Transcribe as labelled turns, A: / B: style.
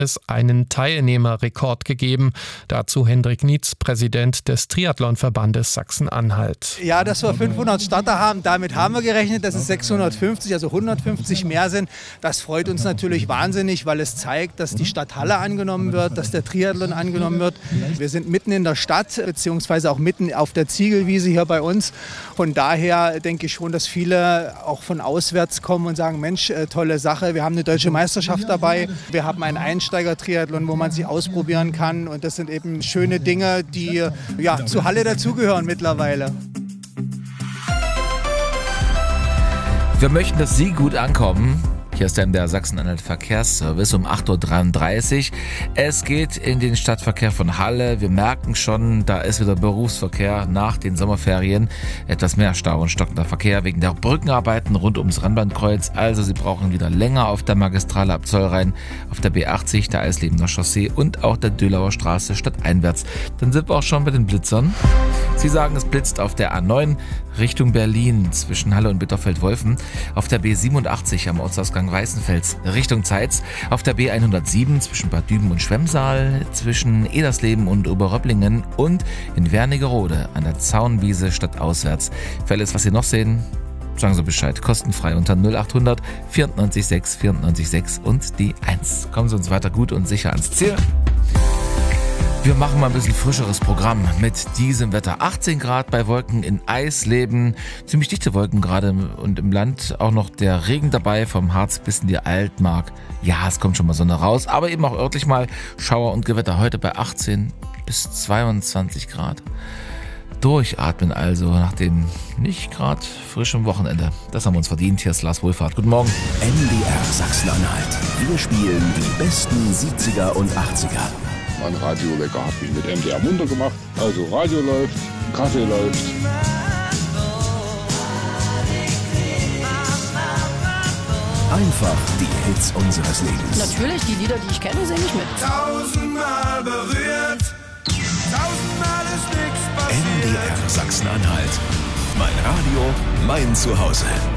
A: es einen Teilnehmerrekord gegeben. Dazu Hendrik Nietz, Präsident des Triathlonverbandes Sachsen-Anhalt.
B: Ja, dass wir 500 Starter haben, damit haben wir gerechnet, dass es 650, also 150 mehr sind. Das freut uns natürlich wahnsinnig, weil es zeigt, dass die Stadthalle angenommen wird, dass der Triathlon angenommen wird. Wir sind mitten in der Stadt, beziehungsweise auch mitten auf der Ziegelwiese hier bei uns. Von daher denke ich schon, dass viele auch von auswärts kommen und sagen, Mensch, tolle Sache, wir haben eine deutsche Meisterschaft dabei. Wir haben einen Einsteiger-Triathlon, wo man sich ausprobieren kann. Und das sind eben schöne Dinge, die ja, zur Halle dazugehören mittlerweile.
C: Wir möchten, dass Sie gut ankommen. Hier ist dann der Sachsen-Anhalt Verkehrsservice um 8.33 Uhr. Es geht in den Stadtverkehr von Halle. Wir merken schon, da ist wieder Berufsverkehr nach den Sommerferien. Etwas mehr Stau und stockender Verkehr wegen der Brückenarbeiten rund ums Rennbahnkreuz. Also Sie brauchen wieder länger auf der Magistrale ab Zollrhein, auf der B80, der Eislebener Chaussee und auch der Dölauer Straße stadteinwärts. Dann sind wir auch schon bei den Blitzern. Sie sagen, es blitzt auf der A9 Richtung Berlin zwischen Halle und Bitterfeld-Wolfen, auf der B87 am Ortsausgang Weißenfels Richtung Zeitz, auf der B107 zwischen Bad Düben und Schwemmsaal, zwischen Edersleben und Oberröpplingen und in Wernigerode an der Zaunwiese stadtauswärts. Für alles, was Sie noch sehen, sagen Sie Bescheid. Kostenfrei unter 0800 94 6 94 6 und die 1. Kommen Sie uns weiter gut und sicher ans Ziel. Wir machen mal ein bisschen frischeres Programm mit diesem Wetter. 18 Grad bei Wolken in Eisleben, ziemlich dichte Wolken gerade und im Land auch noch der Regen dabei vom Harz bis in die Altmark. Ja, es kommt schon mal Sonne raus, aber eben auch örtlich mal Schauer und Gewitter. Heute bei 18 bis 22 Grad. Durchatmen also nach dem nicht gerade frischen Wochenende. Das haben wir uns verdient. Hier ist Lars Wohlfahrt. Guten Morgen.
D: NDR Sachsen-Anhalt. Wir spielen die besten 70er und 80er.
E: Mein Radiowecker hat mich mit MDR munter gemacht. Also Radio läuft, Kaffee läuft.
D: Einfach die Hits unseres Lebens.
F: Natürlich, die Lieder, die ich kenne, singe ich mit.
G: Tausendmal berührt, tausendmal ist nichts passiert.
D: NDR Sachsen-Anhalt. Mein Radio, mein Zuhause.